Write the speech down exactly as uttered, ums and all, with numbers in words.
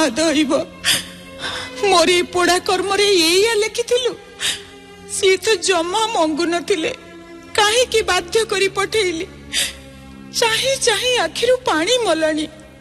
दैव मोर ए पोड़ा कर्म एया लिखिलु सी तो जमा मंगु नथिले काहे की बाध्य करी पठेइली चाही चाही आखिरु पानी मलानी।